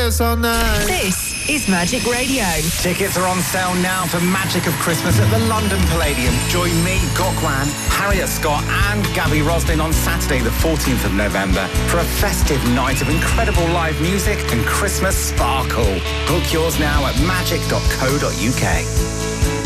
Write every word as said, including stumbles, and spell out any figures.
dance all night. This is Magic Radio. Tickets are on sale now for Magic of Christmas at the London Palladium. Join me, Gokwan, Harriet Scott and Gabby Roslin on Saturday the fourteenth of November for a festive night of incredible live music and Christmas sparkle. Book yours now at magic dot co dot uk.